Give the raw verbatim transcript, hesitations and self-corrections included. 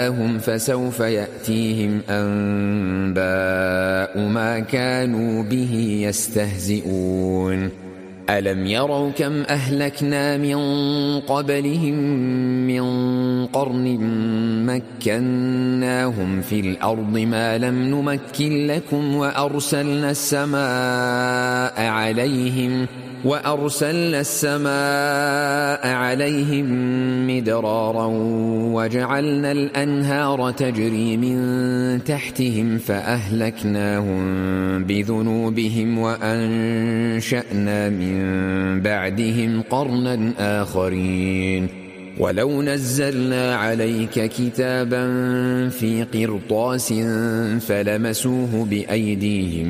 آباءهم فسوف يأتيهم أنباء ما كانوا به يستهزئون ألم يروا كم أهلكنا من قبلهم من قرن مكناهم في الأرض ما لم نمكن لكم وأرسلنا السماء عليهم وأرسلنا السماء عليهم مدرارا وجعلنا الأنهار تجري من تحتهم فأهلكناهم بذنوبهم وأنشأنا من بعدهم قرنا آخرين ولو نزلنا عليك كتابا في قرطاس فلمسوه بأيديهم